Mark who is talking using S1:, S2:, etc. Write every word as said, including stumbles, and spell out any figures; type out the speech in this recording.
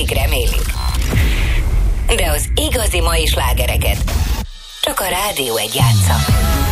S1: akik remélik. De az igazi mai slágereket csak a Rádió egy játsza.